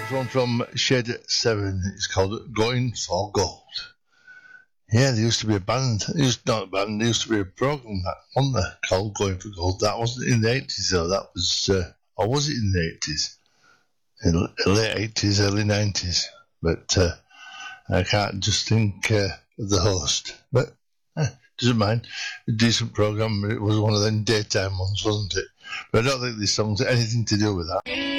One from Shed 7. It's called Going for Gold. Yeah, there used to be a band. It was not a band. There used to be a program, wasn't there, called Going for Gold. That wasn't in the 80s, though. That was, or was it in the 80s? In the late 80s, early 90s. But I can't just think of the host. But doesn't mind. A decent program. It was one of them daytime ones, wasn't it? But I don't think this song's anything to do with that.